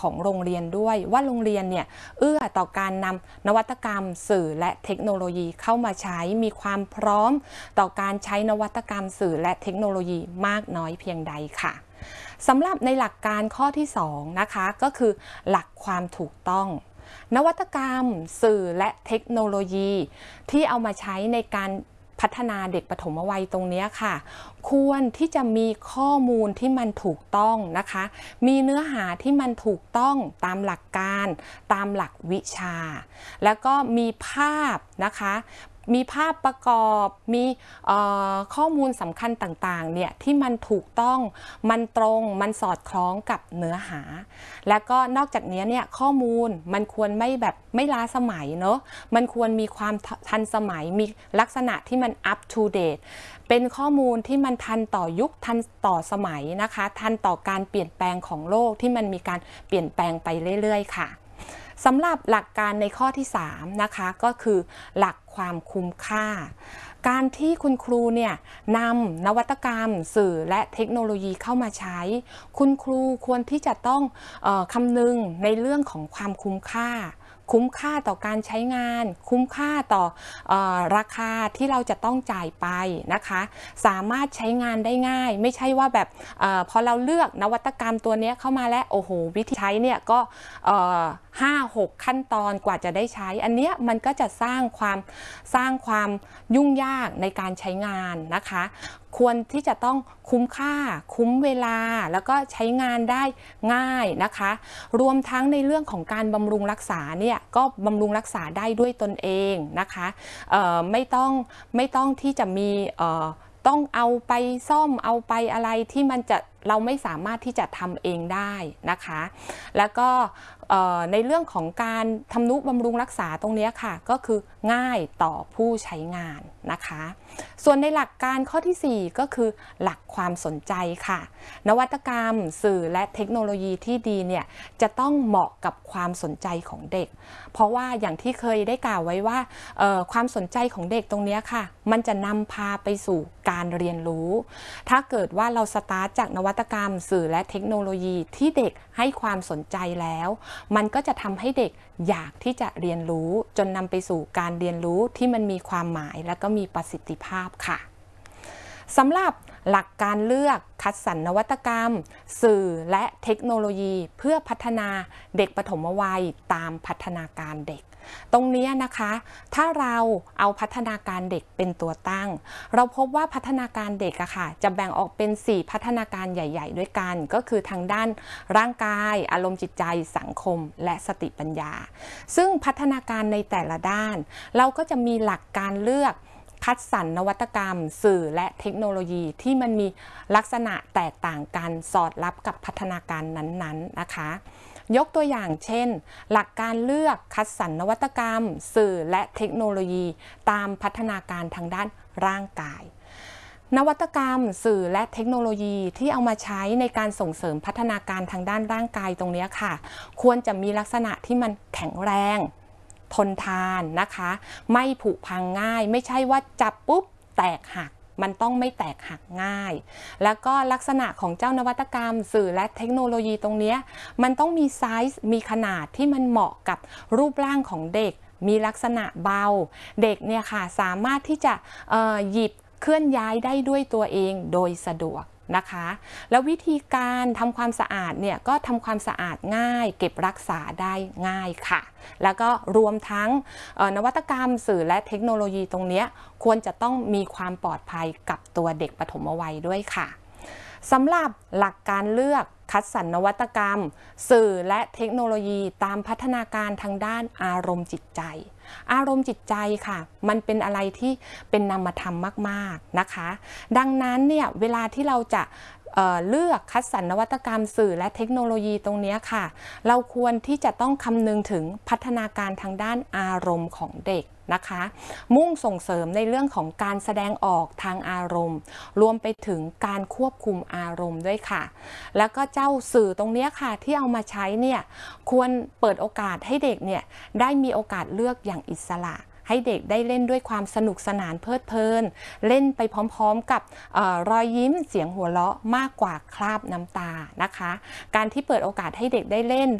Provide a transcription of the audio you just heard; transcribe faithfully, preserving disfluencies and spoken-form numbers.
ของโรงเรียนด้วยว่าโรงเรียนเนี่ยเอื้อต่อการนำนวัตกรรมสื่อและเทคโนโลยีเข้ามาใช้มีความพร้อมต่อการใช้นวัตกรรมสื่อและเทคโนโลยีมากน้อยเพียงใดค่ะสำหรับในหลักการข้อที่สองนะคะก็คือหลักความถูกต้องนวัตกรรมสื่อและเทคโนโลยีที่เอามาใช้ในการพัฒนาเด็กปฐมวัยตรงนี้ค่ะควรที่จะมีข้อมูลที่มันถูกต้องนะคะมีเนื้อหาที่มันถูกต้องตามหลักการตามหลักวิชาแล้วก็มีภาพนะคะมีภาพประกอบมีข้อมูลสำคัญต่างๆเนี่ยที่มันถูกต้องมันตรงมันสอดคล้องกับเนื้อหาแล้วก็นอกจากนี้เนี่ยข้อมูลมันควรไม่แบบไม่ล้าสมัยเนอะมันควรมีความทันสมัยมีลักษณะที่มัน up to date เป็นข้อมูลที่มันทันต่อยุคทันต่อสมัยนะคะทันต่อการเปลี่ยนแปลงของโลกที่มันมีการเปลี่ยนแปลงไปเรื่อยๆค่ะสำหรับหลักการในข้อที่สามนะคะก็คือหลักความคุ้มค่าการที่คุณครูเนี่ยนำนวัตกรรมสื่อและเทคโนโลยีเข้ามาใช้คุณครูควรที่จะต้องเอ่อคำนึงในเรื่องของความคุ้มค่าคุ้มค่าต่อการใช้งานคุ้มค่าต่อเอ่อราคาที่เราจะต้องจ่ายไปนะคะสามารถใช้งานได้ง่ายไม่ใช่ว่าแบบเออพอเราเลือกนวัตกรรมตัวนี้เข้ามาแล้วโอ้โหวิธีใช้เนี่ยก็ห้าหกขั้นตอนกว่าจะได้ใช้อันเนี้ยมันก็จะสร้างความสร้างความยุ่งยากในการใช้งานนะคะควรที่จะต้องคุ้มค่าคุ้มเวลาแล้วก็ใช้งานได้ง่ายนะคะรวมทั้งในเรื่องของการบำรุงรักษาเนี่ยก็บำรุงรักษาได้ด้วยตนเองนะคะเอ่อไม่ต้องไม่ต้องที่จะมีเอ่อต้องเอาไปซ่อมเอาไปอะไรที่มันจะเราไม่สามารถที่จะทำเองได้นะคะแล้วก็ในเรื่องของการทำนุบำรุงรักษาตรงนี้ค่ะก็คือง่ายต่อผู้ใช้งานนะคะส่วนในหลักการข้อที่สี่ก็คือหลักความสนใจค่ะนวัตกรรมสื่อและเทคโนโลยีที่ดีเนี่ยจะต้องเหมาะกับความสนใจของเด็กเพราะว่าอย่างที่เคยได้กล่าวไว้ว่าความสนใจของเด็กตรงนี้ค่ะมันจะนำพาไปสู่การเรียนรู้ถ้าเกิดว่าเราสตาร์ทจากนวัตกรรมสื่อและเทคโนโลยีที่เด็กให้ความสนใจแล้วมันก็จะทำให้เด็กอยากที่จะเรียนรู้จนนำไปสู่การเรียนรู้ที่มันมีความหมายและก็มีประสิทธิภาพค่ะสำหรับหลักการเลือกคัดสรรนวัตกรรมสื่อและเทคโนโลยีเพื่อพัฒนาเด็กปฐมวัยตามพัฒนาการเด็กตรงนี้นะคะถ้าเราเอาพัฒนาการเด็กเป็นตัวตั้งเราพบว่าพัฒนาการเด็กอะค่ะจะแบ่งออกเป็นสี่พัฒนาการใหญ่ๆด้วยกันก็คือทางด้านร่างกายอารมณ์จิตใจสังคมและสติปัญญาซึ่งพัฒนาการในแต่ละด้านเราก็จะมีหลักการเลือกคัดสรรนวัตกรรมสื่อและเทคโนโลยีที่มันมีลักษณะแตกต่างกันสอดรับกับพัฒนาการนั้นๆนะคะยกตัวอย่างเช่นหลักการเลือกคัดสรรนวัตกรรมสื่อและเทคโนโลยีตามพัฒนาการทางด้านร่างกายนวัตกรรมสื่อและเทคโนโลยีที่เอามาใช้ในการส่งเสริมพัฒนาการทางด้านร่างกายตรงนี้ค่ะควรจะมีลักษณะที่มันแข็งแรงทนทานนะคะไม่ผุพังง่ายไม่ใช่ว่าจับปุ๊บแตกหักมันต้องไม่แตกหักง่ายแล้วก็ลักษณะของเจ้านวัตกรรมสื่อและเทคโนโลยีตรงนี้มันต้องมีไซส์มีขนาดที่มันเหมาะกับรูปร่างของเด็กมีลักษณะเบาเด็กเนี่ยค่ะสามารถที่จะหยิบเคลื่อนย้ายได้ด้วยตัวเองโดยสะดวกนะคะแล้ววิธีการทำความสะอาดเนี่ยก็ทำความสะอาดง่ายเก็บรักษาได้ง่ายค่ะแล้วก็รวมทั้งนวัตกรรมสื่อและเทคโนโลยีตรงนี้ควรจะต้องมีความปลอดภัยกับตัวเด็กปฐมวัยด้วยค่ะสำหรับหลักการเลือกคัดสรรนวัตกรรมสื่อและเทคโนโลยีตามพัฒนาการทางด้านอารมณ์จิตใจอารมณ์จิตใจค่ะมันเป็นอะไรที่เป็นนามธรรมมากๆนะคะดังนั้นเนี่ยเวลาที่เราจะ เอ่อ เลือกคัดสรรนวัตกรรมสื่อและเทคโนโลยีตรงนี้ค่ะเราควรที่จะต้องคำนึงถึงพัฒนาการทางด้านอารมณ์ของเด็กนะคะมุ่งส่งเสริมในเรื่องของการแสดงออกทางอารมณ์รวมไปถึงการควบคุมอารมณ์ด้วยค่ะแล้วก็เจ้าสื่อตรงนี้ค่ะที่เอามาใช้เนี่ยควรเปิดโอกาสให้เด็กเนี่ยได้มีโอกาสเลือกอย่างอิสระให้เด็กได้เล่นด้วยความสนุกสนานเพลิดเพลินเล่นไปพร้อมๆกับออรอยยิ้มเสียงหัวเราะมากกว่าคราบน้ำตานะคะการที่เปิดโอกาสให้เด็กได้เล่น